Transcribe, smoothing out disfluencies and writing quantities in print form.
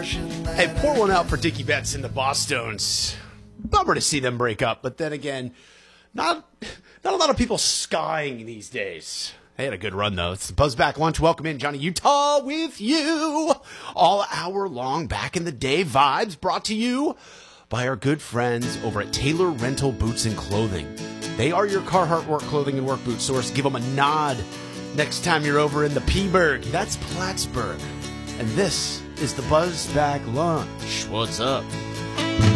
Hey, pour one out for Dickie Betts and the Bosstones. Bummer to see them break up, but then again, not a lot of people skying these days. They had a good run, though. It's the Buzzback Lunch. Welcome in, Johnny Utah with you. All hour long, back in the day vibes brought to you by our good friends over at Taylor Rental Boots and Clothing. They are your Carhartt work clothing and work boot source. Give them a nod next time you're over in the P-Burg. That's Plattsburgh. And this is the Buzzback Lunch. What's up?